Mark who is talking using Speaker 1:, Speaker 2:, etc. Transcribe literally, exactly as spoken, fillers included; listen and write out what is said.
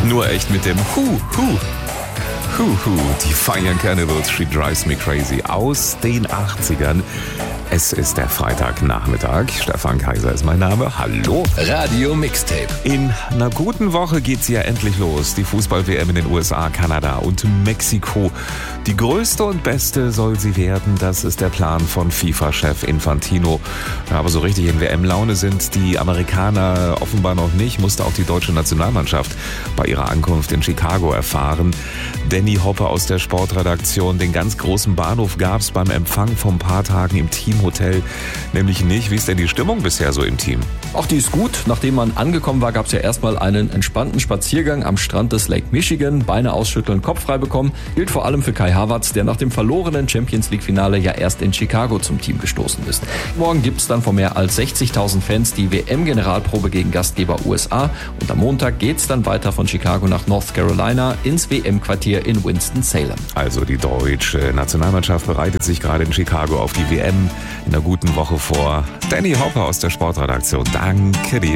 Speaker 1: Nur echt mit dem Hu, Hu. Hu, Hu. Die Feiern Cannibals, She Drives Me Crazy aus den achtzigern. Es ist der Freitagnachmittag. Stefan Kaiser ist mein Name. Hallo.
Speaker 2: Radio Mixtape.
Speaker 1: In einer guten Woche geht's ja endlich los. Die Fußball-W M in den U S A, Kanada und Mexiko. Die größte und beste soll sie werden. Das ist der Plan von FIFA-Chef Infantino. Aber so richtig in W M-Laune sind die Amerikaner offenbar noch nicht. Musste auch die deutsche Nationalmannschaft bei ihrer Ankunft in Chicago erfahren. Danny Hoppe aus der Sportredaktion. Den ganz großen Bahnhof gab's beim Empfang vor ein paar Tagen im Teamhotel nämlich nicht. Wie ist denn die Stimmung bisher so im Team?
Speaker 3: Auch die ist gut. Nachdem man angekommen war, gab es ja erstmal einen entspannten Spaziergang am Strand des Lake Michigan. Beine ausschütteln, Kopf frei bekommen. Gilt vor allem für Kai Havertz, der nach dem verlorenen Champions-League-Finale ja erst in Chicago zum Team gestoßen ist. Morgen gibt es dann vor mehr als sechzigtausend Fans die W M-Generalprobe gegen Gastgeber U S A. Und am Montag geht es dann weiter von Chicago nach North Carolina ins W M-Quartier in Winston-Salem.
Speaker 1: Also die deutsche Nationalmannschaft bereitet sich gerade in Chicago auf die W M in einer guten Woche vor. Danny Hoppe aus der Sportredaktion. Danke dir.